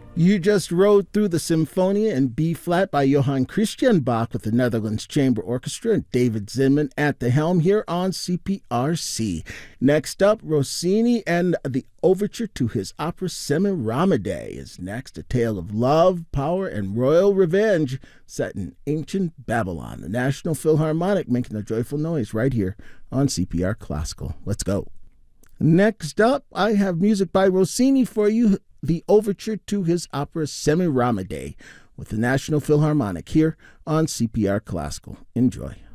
You just rode through the Symphonia in B flat by Johann Christian Bach with the Netherlands Chamber Orchestra and David Zinman at the helm here on CPRC. Next up, Rossini and the overture to his opera Semiramide is next. A tale of love, power, and royal revenge set in ancient Babylon. The National Philharmonic making a joyful noise right here on CPR Classical. Let's go. Next up, I have music by Rossini for you. The overture to his opera Semiramide with the National Philharmonic here on CPR Classical. Enjoy.